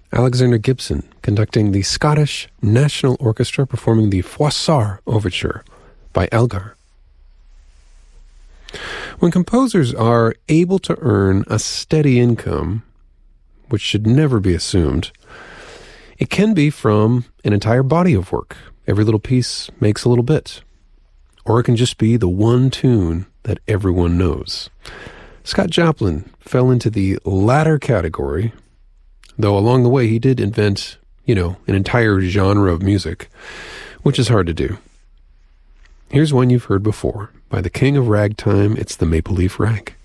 Alexander Gibson conducting the Scottish National Orchestra performing the Froissart Overture by Elgar. When composers are able to earn a steady income, which should never be assumed, it can be from an entire body of work. Every little piece makes a little bit. Or it can just be the one tune that everyone knows. Scott Joplin fell into the latter category, though along the way he did invent, an entire genre of music, which is hard to do. Here's one you've heard before. By the king of ragtime, it's the Maple Leaf Rag.